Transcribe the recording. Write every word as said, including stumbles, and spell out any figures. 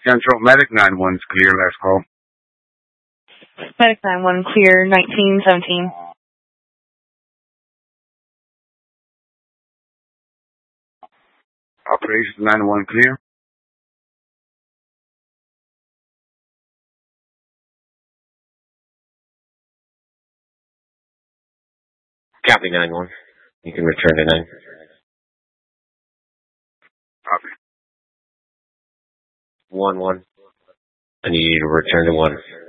Central Medic nine one is clear. Last call. Medic nine one clear, nineteen seventeen. Operations nine one clear. Copy nine one. You can return to nine. Copy. One one. And you need to return to one.